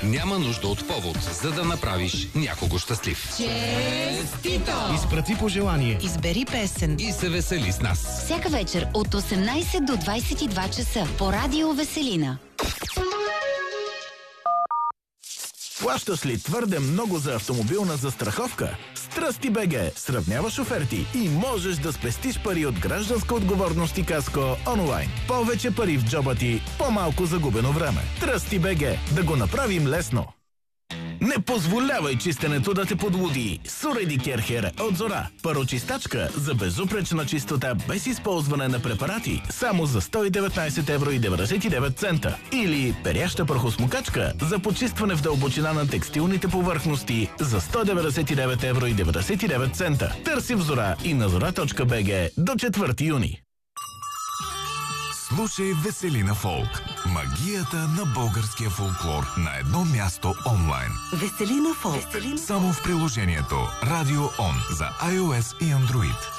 Няма нужда от повод, за да направиш някого щастлив. Честито! Изпрати пожелание. Избери песен. И се весели с нас. Всяка вечер от 18 до 22 часа по Радио Веселина. Плащаш ли твърде много за автомобилна застраховка? Тръсти БГ сравняваш оферти и можеш да спестиш пари от гражданска отговорност и каско онлайн. Повече пари в джоба ти, по-малко загубено време. Тръсти БГ, да го направим лесно. Не позволявай чистенето да те подлуди. Суреди Керхер от Зора. Парочистачка за безупречна чистота без използване на препарати само за 119,99 евро. Или перяща прахосмокачка за почистване в дълбочина на текстилните повърхности за 199,99 евро. Търси в Зора и на zora.bg до 4 юни. Слушай Веселина Фолк. Магията на българския фолклор на едно място онлайн. Веселина Фолк. Само в приложението Radio On за iOS и Android.